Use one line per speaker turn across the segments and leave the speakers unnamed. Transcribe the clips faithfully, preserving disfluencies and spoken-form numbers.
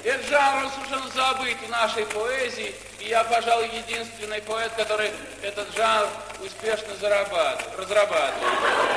Этот жанр совершенно забыт в нашей поэзии, и я, пожалуй, единственный поэт, который этот жанр успешно зарабатывает, разрабатывает.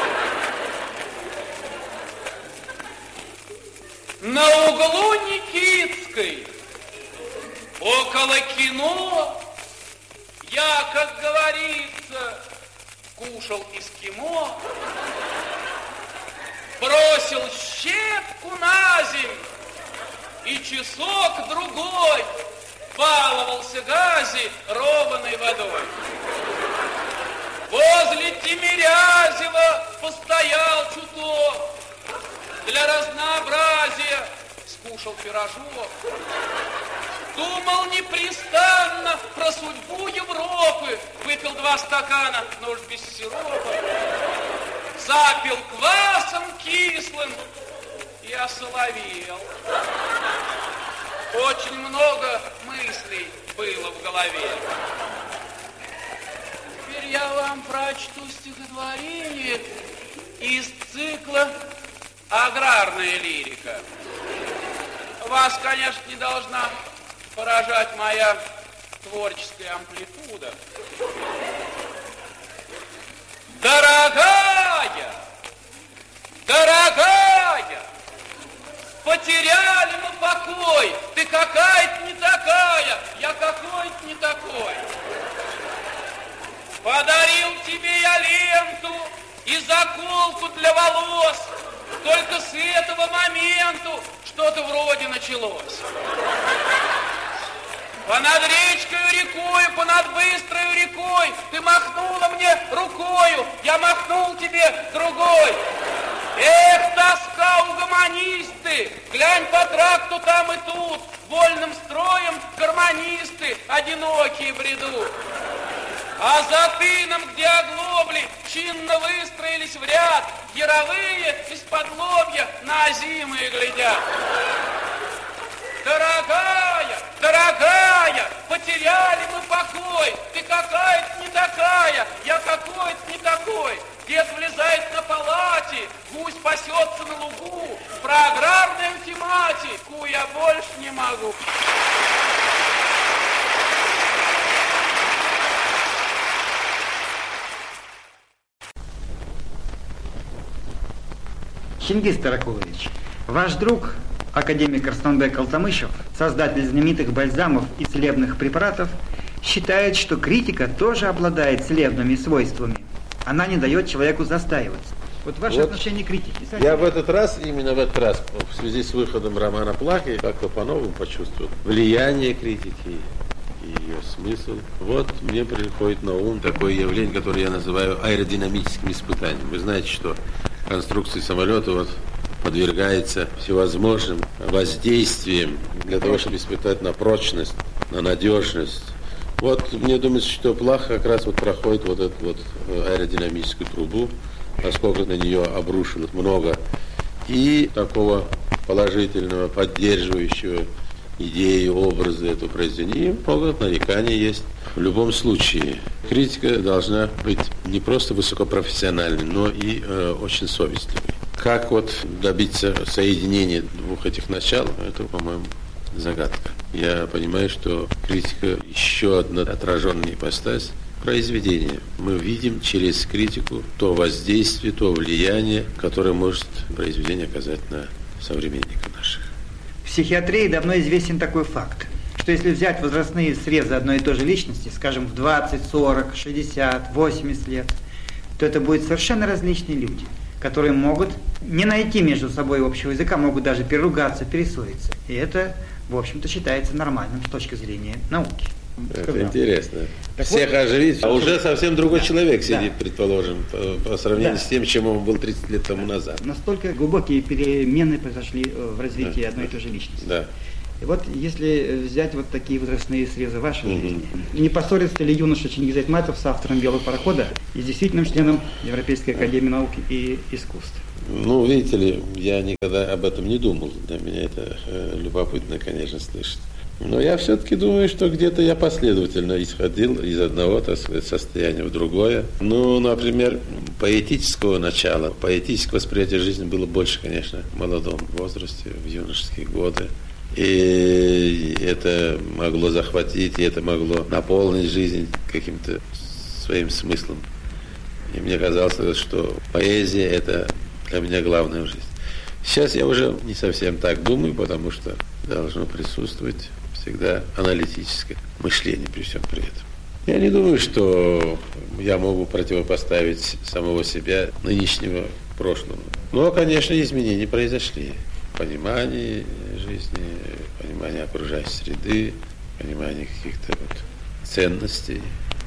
На углу Никитской, около кино, я, как говорится, кушал эскимо, бросил щепку на землю и часок-другой баловался гази ровной водой. Возле Тимирязева постоял чуток, для разнообразия скушал пирожок. Думал непрестанно про судьбу Европы, выпил два стакана, но уж без сиропа, запил квасом кислым и осоловел. Очень много мыслей было в голове. Теперь я вам прочту стихотворение из цикла «Аграрная лирика». Вас, конечно, не должна поражать моя творческая амплитуда. Дорогая, дорогая, потеряли мы покой, ты какая-то не такая, я какой-то не такой. Подарил тебе я ленту и заколку для волос, только с этого моменту что-то вроде началось. Понад речкою рекою, понад быстрою рекой ты махнула мне рукою, я махнул тебе другой. Эх, тоска, угомонисты, глянь по тракту там и тут, вольным строем гармонисты одинокие бредут. А за тыном, где оглобли чинно выстроились в ряд, яровые из-под лобья на озимые глядят. Дорогая, дорогая, потеряли мы покой, ты какая-то не такая, я какой-то не такой. Дед влезает на палате, гусь пасется на лугу, про аграрную тематику я больше не могу.
Чингиз Таракулович, ваш друг, академик Арсланбек Алтамышев, создатель знаменитых бальзамов и целебных препаратов, считает, что критика тоже обладает целебными свойствами. Она не дает человеку застаиваться. Вот ваше вот отношение к критике.
Я Сами... в этот раз, именно в этот раз, в связи с выходом романа «Плахи», как-то по-новому почувствовал влияние критики и ее смысл. Вот мне приходит на ум такое явление, которое я называю аэродинамическим испытанием. Вы знаете, что конструкция самолета вот подвергается всевозможным воздействиям для того, чтобы испытать на прочность, на надежность. Вот мне думается, что Плаха как раз вот проходит вот эту вот аэродинамическую трубу, поскольку на нее обрушилось много и такого положительного, поддерживающего идеи, образы этого произведения, много нареканий есть. В любом случае, критика должна быть не просто высокопрофессиональной, но и э, очень совестливой. Как вот добиться соединения двух этих начал, это, по-моему, загадка. Я понимаю, что критика еще одна отраженная ипостась произведения. Мы видим через критику то воздействие, то влияние, которое может произведение оказать на современников наших.
В психиатрии давно известен такой факт, что если взять возрастные срезы одной и той же личности, скажем, в двадцать, сорок, шестьдесят, восемьдесят лет, то это будут совершенно различные люди, которые могут не найти между собой общего языка, могут даже переругаться, перессориться. И это, в общем-то, считается нормальным с точки зрения науки.
Это
Сказал.
интересно.
Так
Всех
вот,
оживить, а уже совсем другой
да,
человек
да.
сидит, предположим, по, по сравнению
Да.
с тем, чем он был тридцать лет тому назад.
Настолько глубокие перемены произошли в развитии
Да,
одной и
да.
той же личности.
Да.
И вот если взять вот такие возрастные срезы вашей
Мгм.
жизни, не поссорится ли юноша Чингиз Айтматов с автором «Белого парохода» и с действительным членом Европейской академии наук и искусств?
Ну, видите ли, я никогда об этом не думал. Для меня это э, любопытно, конечно, слышать. Но я все-таки думаю, что где-то я последовательно исходил из одного, так сказать, состояния в другое. Ну, например, поэтического начала, поэтического восприятия жизни было больше, конечно, в молодом возрасте, в юношеские годы. И это могло захватить, и это могло наполнить жизнь каким-то своим смыслом. И мне казалось, что поэзия – это для меня главное в жизни. Сейчас я уже не совсем так думаю, потому что должно присутствовать всегда аналитическое мышление при всем при этом. Я не думаю, что я могу противопоставить самого себя нынешнему прошлому. Но, конечно, изменения произошли. Понимание жизни, понимание окружающей среды, понимание каких-то вот ценностей,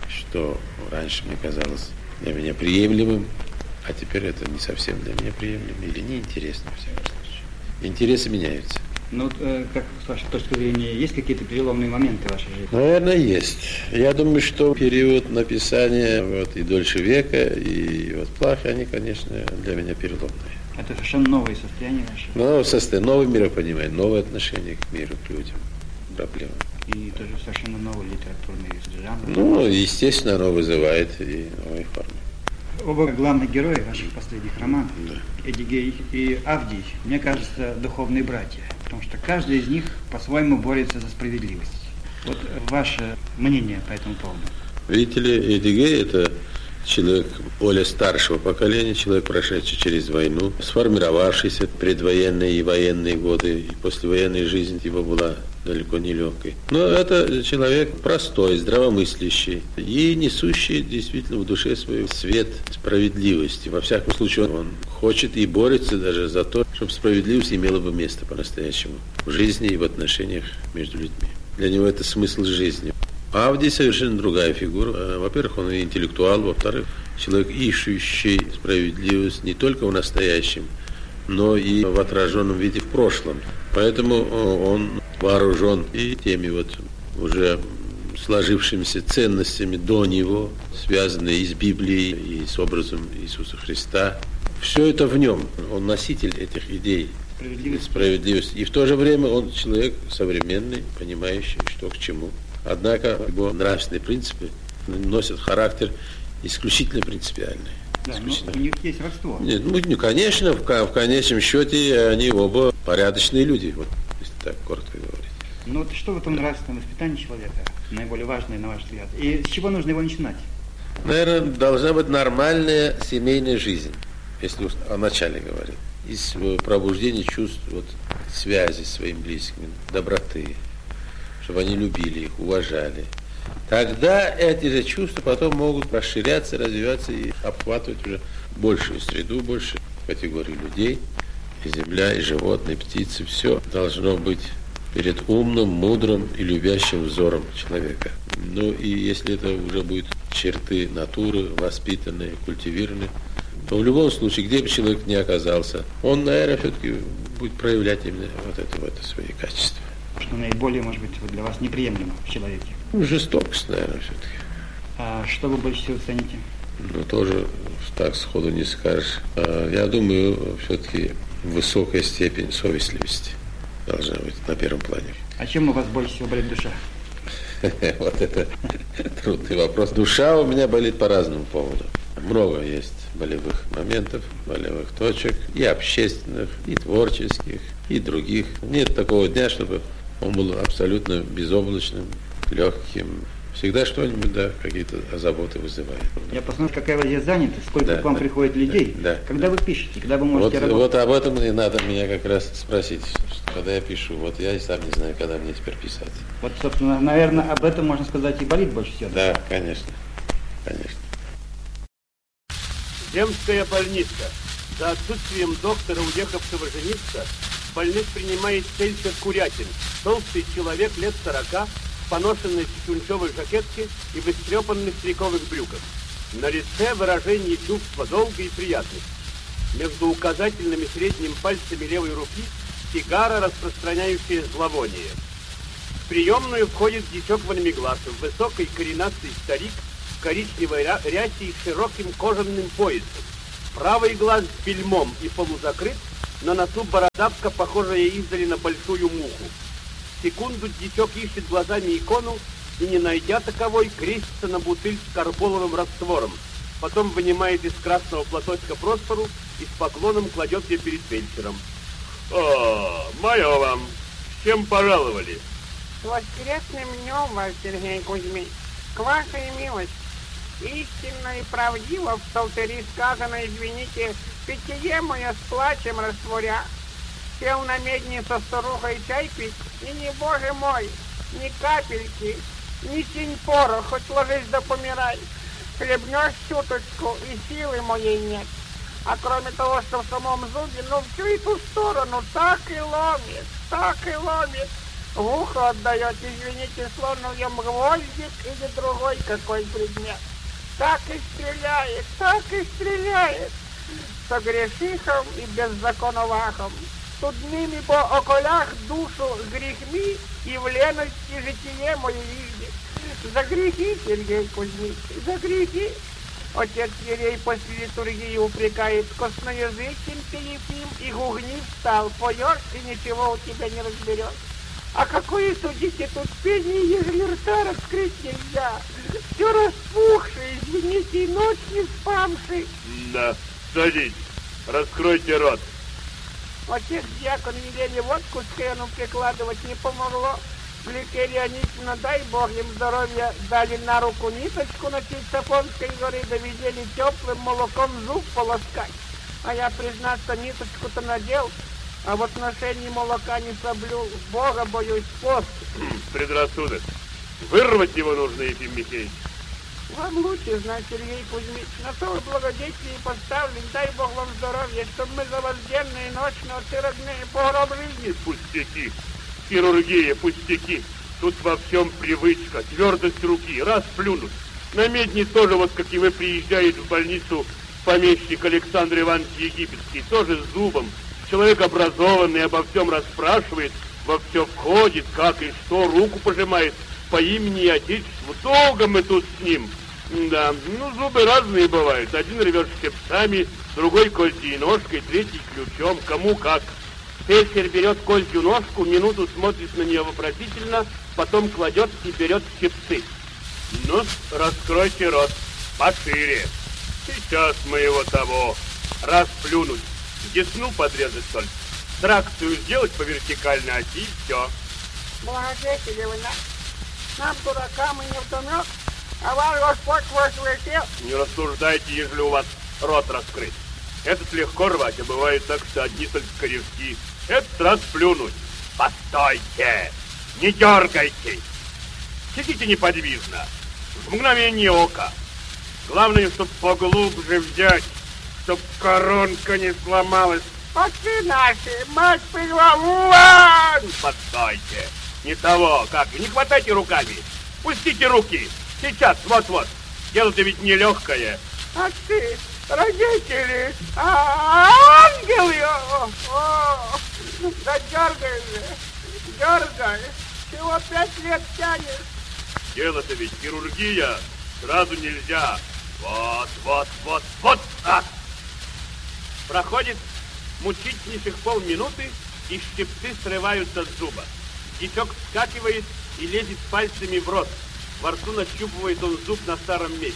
что раньше мне казалось для меня приемлемым, а теперь это не совсем для меня приемлемо или неинтересно, в всяком случае. Интересы меняются.
Ну, э, как с вашей точки зрения, есть какие-то переломные моменты в вашей жизни?
Наверное, есть. Я думаю, что период написания вот, и «Дольше века», и вот «Плахи», они, конечно, для меня переломные.
Это совершенно новые состояния ваши?
Новое состояние, новое миропонимание, новое отношение к миру, к людям, к проблемам.
И тоже совершенно новый литературный жанр?
Ну, естественно, оно вызывает и новые формы.
Оба главных героя ваших последних романов,
Да.
Эдигей и Авдий, мне кажется, духовные братья, потому что каждый из них по-своему борется за справедливость. Вот ваше мнение по этому поводу?
Видите ли, Эдигей – это человек более старшего поколения, человек, прошедший через войну, сформировавшийся в предвоенные и военные годы, и послевоенная жизнь его была далеко не легкой. Но это человек простой, здравомыслящий и несущий действительно в душе свой свет справедливости. Во всяком случае, он хочет и борется даже за то, чтобы справедливость имела бы место по-настоящему в жизни и в отношениях между людьми. Для него это смысл жизни. Авдий совершенно другая фигура. Во-первых, он и интеллектуал, во-вторых, человек, ищущий справедливость не только в настоящем, но и в отраженном виде в прошлом. Поэтому он вооружен и теми вот уже сложившимися ценностями до него, связанные и с Библией, и с образом Иисуса Христа. Все это в нем. Он носитель этих идей
Справедливость.
справедливости. И в то же время он человек современный, понимающий, что к чему. Однако его нравственные принципы носят характер исключительно принципиальный.
Да, но у них есть родство.
Нет, ну, конечно, в, в конечном счете они оба порядочные люди, вот, если так коротко говорить.
Ну вот что в этом нравственном воспитании человека наиболее важное, на ваш взгляд? И с чего нужно его начинать?
Наверное, должна быть нормальная семейная жизнь, если уж о начале говорить. Из пробуждения чувств вот, связи с своими близкими, доброты, чтобы они любили их, уважали. Тогда эти же чувства потом могут расширяться, развиваться и обхватывать уже большую среду, большую категорию людей. И земля, и животные, и птицы, все должно быть перед умным, мудрым и любящим взором человека. Ну и если это уже будут черты натуры, воспитанные, культивированные, то в любом случае, где бы человек ни оказался, он, наверное, все-таки будет проявлять именно вот это, вот это свои качества.
Что наиболее, может быть, для вас неприемлемо в человеке?
Ну, жестокость, наверное, все-таки.
А что вы больше всего цените?
Ну, тоже так сходу не скажешь. А, я думаю, все-таки высокая степень совестливости должна быть на первом плане.
А чем у вас больше всего болит душа?
Вот это трудный вопрос. Душа у меня болит по разному поводу. Много есть болевых моментов, болевых точек, и общественных, и творческих, и других. Нет такого дня, чтобы он был абсолютно безоблачным, легким. Всегда что-нибудь, да, какие-то заботы вызывает.
Я посмотрю, какая вы здесь заняты, сколько
Да,
к вам
да,
приходит людей.
да,
Когда
да.
вы пишете, когда вы можете
Вот,
работать?
вот об этом и надо меня как раз спросить, что когда я пишу. Вот я и сам не знаю, когда мне теперь писать.
Вот, собственно, наверное, об этом, можно сказать, и болит больше всего.
Да, конечно, конечно.
Земская больница. За отсутствием доктора, уехавшего жениться, больных принимает фельдшер Курятин, толстый человек лет сорока, в поношенной чечунчевой жакетке и в истрепанных триковых брюках. На лице выражение чувства долга и приятности. Между указательным и средним пальцами левой руки сигара, распространяющая зловоние. В приемную входит дичок Ванмегласов, высокий коренастый старик, в коричневой ря- рясе и широким кожаным поясом. Правый глаз с бельмом и полузакрыт, на носу бородавка, похожая издали на большую муху. Секунду дичок ищет глазами икону и, не найдя таковой, крестится на бутыль с карболовым раствором. Потом вынимает из красного платочка просфору и с поклоном кладет ее перед фельдшером. «О, мое вам! Чем пожаловали?
С воскресным днем вас, Сергей Кузьмич, к вашей милости. Истинно и правдиво в псалтыре сказано, извините, питье мое с плачем растворя. Сел на медне со старухой чай пить, и не, боже мой, ни капельки, ни тень пора, хоть ложись да помирай. Хлебнешь чуточку, и силы моей нет. А кроме того, что в самом зубе, ну всю эту сторону так и ломит, так и ломит. В ухо отдает, извините, словно в нем гвоздик или другой какой предмет. Так и стреляет, так и стреляет. Со грешихом и беззаконовахом. Судными по околях душу с грехми и в лености житие мое видит. За грехи, Сергей Кузьмич, за грехи. Отец Ерей после литургии упрекает: косноязычен ты, Ефим, и гугни встал, поешь, и ничего у тебя не разберешь. А какое, судите, тут пение, ежели рта раскрыть нельзя. Все распухший, извините, и ночь не спавший.
Да, садись, раскройте рот.
Отец дьякон велели водку с хреном прикладывать, не помогло. Гликерия Анисьевна, дай Бог им здоровья, дали на руку ниточку на Сапонской горы, доведели теплым молоком зуб полоскать. А я, признаться, ниточку-то надел, а в отношении молока не соблюл. Бога боюсь, пост.
Предрассудок. Вырвать его нужно, Ефим Михеевич.
Вам лучше знать, Сергей Кузьмич. На то вы благодетели поставлен. Дай Бог вам здоровья, чтобы мы за вас денно и ночно, отцы родные, по гроб жизни.
Пустяки. Хирургия, пустяки. Тут во всем привычка, твердость руки, раз плюнуть. На медне тоже, вот как и вы, приезжает в больницу помещик Александр Иванович Египетский, тоже с зубом. Человек образованный, обо всем расспрашивает, во все входит, как и что, руку пожимает по имени и отечеству. Долго мы тут с ним. Да, ну зубы разные бывают. Один рвет щипцами, другой кольцей ножкой, третий ключом, кому как. Фельдшер берет кольцью ножку, минуту смотрит на нее вопросительно, потом кладет и берет щипцы. Ну, раскройте рот пошире. Сейчас мы его того расплюнуть. Десну подрезать только. Тракцию сделать по вертикальной оси, и все.
Благодетели вы нас. Нам, дуракам, и не вдомек, а ваш Господь возвратил.
Не рассуждайте, ежели у вас рот раскрыт. Этот легко рвать, а бывает так, что одни только корешки. Этот раз плюнуть. Постойте! Не дергайтесь! Сидите неподвижно. В мгновение ока. Главное, чтоб поглубже взять, чтоб коронка не сломалась.
Отцы наши, мать приговор!
Постойте! Не того, как? Не хватайте руками. Пустите руки. Сейчас, вот-вот. Дело-то ведь нелегкое.
Отцы, родители, а, ангелы! О, о, да дергай же, дергай. Чего пять лет тянешь?
Дело-то ведь хирургия. Сразу нельзя. Вот, вот, вот, вот так. Проходит мучительнейших полминуты, и щипцы срываются с зуба. Дичок вскакивает и лезет пальцами в рот. Во рту нащупывает он зуб на старом месте.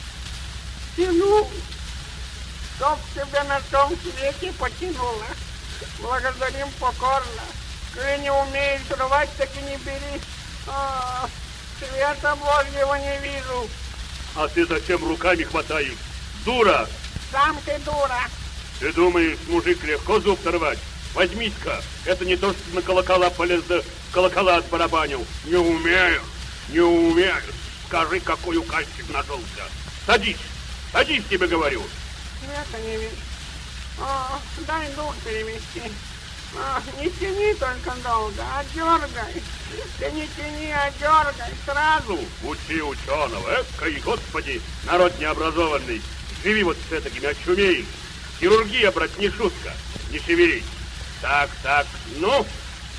Тянул, чтоб тебя на том свете потянуло. Благодарим покорно. Коли не умеешь рвать, так и не бери. А, света Божьего не вижу.
А ты зачем руками хватаешь? Дура!
Сам ты дура.
Ты думаешь, мужик, легко зуб сорвать? Возьмись-ка, это не то, что на колокола полез, да колокола отбарабанил. Не умею, не умею. Скажи, какой указчик нашелся. Садись, садись, тебе говорю.
Света не вижу. О, дай дух перевести. О, не тяни только долго, а дергай. Ты не тяни, а дергай сразу.
Учи ученого, экой, господи, народ необразованный. Живи вот с этакими, очумеешь. Хирургия, брат, не шутка, не шевелись. Так, так, ну,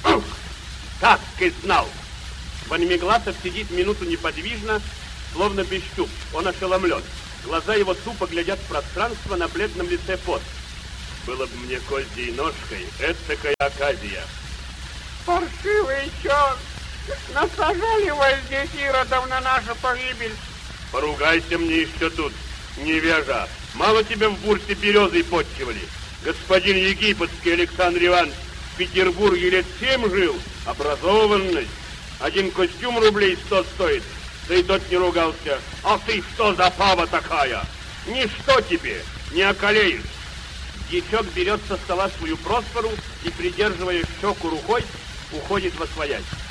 так и знал. Ванмегласов сидит минуту неподвижно, словно без щуп. Он ошеломлен. Глаза его тупо глядят в пространство, на бледном лице пот. Было бы мне козьей ножкой, этакая оказия.
Паршивый черт! Насажали вас здесь иродов на нашу погибель.
Поругайся мне еще тут, невежа. Мало тебя в бурсе березой подчивали. Господин Египетский Александр Иванович В Петербурге лет семь жил, образованность. Один костюм рублей сто стоит, да и тот не ругался. А ты что за пава такая? Ничто тебе, не околеешь. Дьячок берет со стола свою просфору и, придерживая щеку рукой, уходит восвоясь.